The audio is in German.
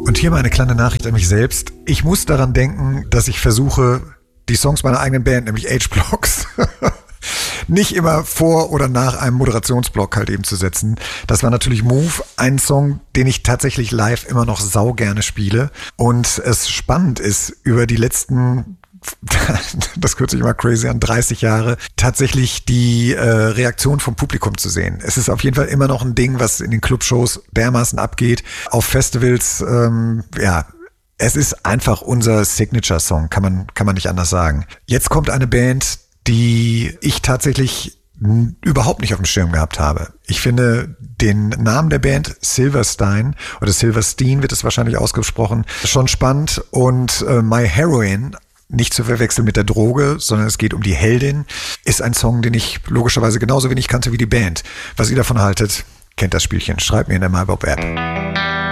Und hier mal eine kleine Nachricht an mich selbst. Ich muss daran denken, dass ich versuche, die Songs meiner eigenen Band, nämlich H-Blocks, nicht immer vor oder nach einem Moderationsblock halt eben zu setzen. Das war natürlich Move, ein Song, den ich tatsächlich live immer noch saugerne spiele. Und es spannend ist, über die letzten, das hört sich immer crazy an, 30 Jahre, tatsächlich die Reaktion vom Publikum zu sehen. Es ist auf jeden Fall immer noch ein Ding, was in den Clubshows dermaßen abgeht. Auf Festivals, es ist einfach unser Signature-Song, kann man nicht anders sagen. Jetzt kommt eine Band, die ich tatsächlich überhaupt nicht auf dem Schirm gehabt habe. Ich finde den Namen der Band Silverstein oder Silverstein wird es wahrscheinlich ausgesprochen, schon spannend. Und My Heroine, nicht zu verwechseln mit der Droge, sondern es geht um die Heldin, ist ein Song, den ich logischerweise genauso wenig kannte wie die Band. Was ihr davon haltet, kennt das Spielchen. Schreibt mir in der MyBob-App.